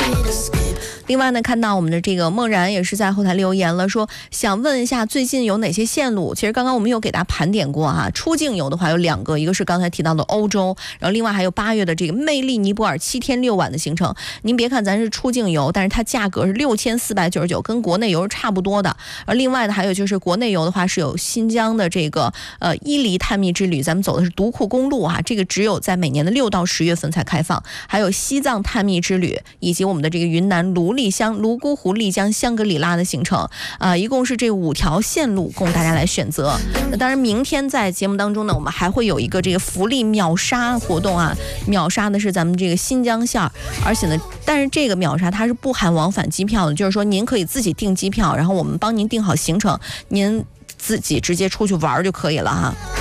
另外呢，看到我们的这个梦然也是在后台留言了，说想问一下最近有哪些线路。其实刚刚我们有给大家盘点过哈，出境游的话有2个，一个是刚才提到的欧洲，然后另外还有8月的这个魅力尼泊尔7天6晚的行程。您别看咱是出境游，但是它价格是6499，跟国内游是差不多的。而另外呢，还有就是国内游的话是有新疆的这个伊犁探秘之旅，咱们走的是独库公路啊，这个只有在每年的6到10月份才开放。还有西藏探秘之旅，以及我们的这个云南丽江、泸沽湖、丽江、香格里拉的行程，一共是这5条线路供大家来选择。那当然，明天在节目当中呢，我们还会有一个这个福利秒杀活动啊，秒杀的是咱们这个新疆线，而且呢，但是这个秒杀它是不含往返机票的，就是说您可以自己订机票，然后我们帮您订好行程，您自己直接出去玩就可以了哈。